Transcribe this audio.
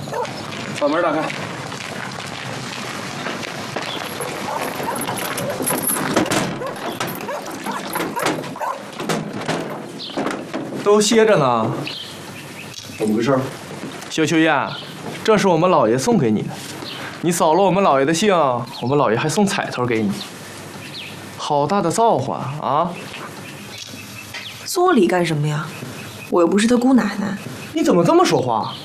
把门打开。 都歇着呢。 怎么回事？ 秀秀燕，这是我们老爷送给你的。你扫了我们老爷的兴，我们老爷还送彩头给你。好大的造化啊！ 送我礼干什么呀？我又不是他姑奶奶。 你怎么这么说话？